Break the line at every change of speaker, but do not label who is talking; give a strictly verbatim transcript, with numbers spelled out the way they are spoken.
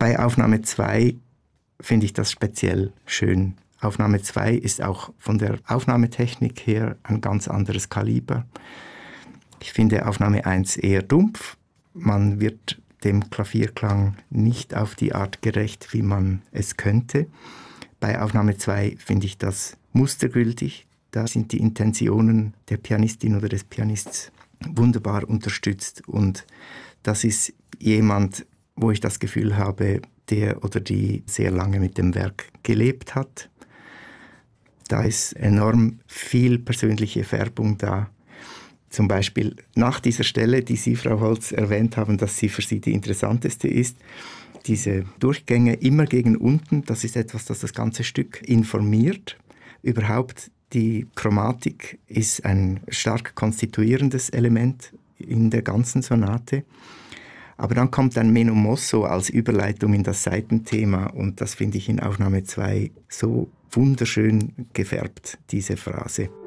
Bei Aufnahme zwei finde ich das speziell schön. Aufnahme zwei ist auch von der Aufnahmetechnik her ein ganz anderes Kaliber. Ich finde Aufnahme eins eher dumpf. Man wird dem Klavierklang nicht auf die Art gerecht, wie man es könnte. Bei Aufnahme zwei finde ich das mustergültig. Da sind die Intentionen der Pianistin oder des Pianists wunderbar unterstützt. Und das ist jemand, wo ich das Gefühl habe, der oder die sehr lange mit dem Werk gelebt hat. Da ist enorm viel persönliche Färbung da. Zum Beispiel nach dieser Stelle, die Sie, Frau Holz, erwähnt haben, dass sie für Sie die interessanteste ist, diese Durchgänge immer gegen unten, das ist etwas, das das ganze Stück informiert. Überhaupt die Chromatik ist ein stark konstituierendes Element in der ganzen Sonate. Aber dann kommt ein Meno mosso als Überleitung in das Saitenthema und das finde ich in Aufnahme zwei so wunderschön gefärbt, diese Phrase.